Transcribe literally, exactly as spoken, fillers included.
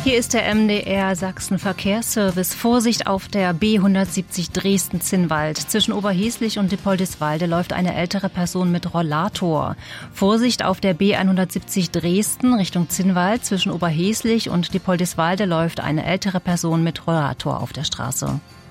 Hier ist der M D R Sachsen-Verkehrsservice. Vorsicht auf der B hundertsiebzig Dresden-Zinnwald. Zwischen Oberheslich und Dippoldiswalde läuft eine ältere Person mit Rollator. Vorsicht auf der B hundertsiebzig Dresden Richtung Zinnwald. Zwischen Oberheslich und Dippoldiswalde läuft eine ältere Person mit Rollator auf der Straße.